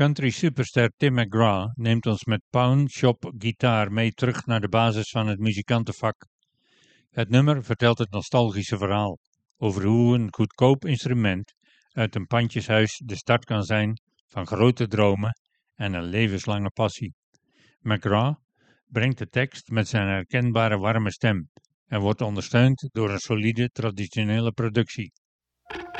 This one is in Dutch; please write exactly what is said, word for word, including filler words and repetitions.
Country superster Tim McGraw neemt ons met Pawn Shop Gitaar mee terug naar de basis van het muzikantenvak. Het nummer vertelt het nostalgische verhaal over hoe een goedkoop instrument uit een pandjeshuis de start kan zijn van grote dromen en een levenslange passie. McGraw brengt de tekst met zijn herkenbare warme stem en wordt ondersteund door een solide traditionele productie.